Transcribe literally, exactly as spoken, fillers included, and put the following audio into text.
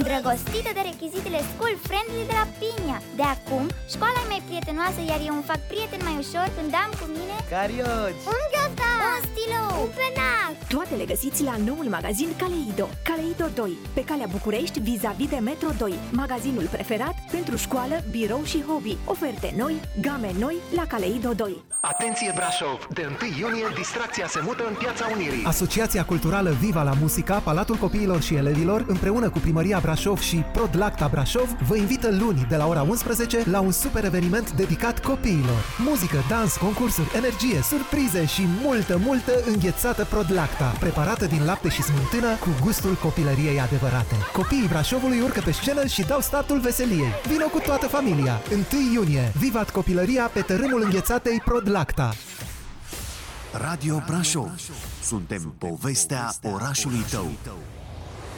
îndrăgostită de rechizitele school-friendly de la Pinia. De acum, școala e mai prietenoasă, iar eu îmi fac prieten mai ușor când am cu mine carioci, un ghiozdan, un stilou, un penac. Toate le găsiți la noul magazin Kaleido. Kaleido doi, pe calea București, vis-a-vis de Metro doi. Magazinul preferat pentru școală, birou și hobby. Oferte noi, game noi la Kaleido doi. Atenție Brașov! De întâi iunie, distracția se mută în Piața Unirii. Asociația Culturală Viva la Musica, Palatul Copiilor și Elevilor, împreună cu Primăria Brașov și Prodlacta Brașov, vă invită luni de la ora unsprezece la un super eveniment dedicat copiilor. Muzică, dans, concursuri, energie, surprize și multă, multă înghețată Prodlacta, preparată din lapte și smântână cu gustul copilăriei adevărate. Copiii Brașovului urcă pe scenă și dau startul veseliei. Vino cu toată familia! întâi iunie, vivat copilăria pe tărâmul înghețatei Prodlacta. Radio Brașov. Suntem povestea orașului tău.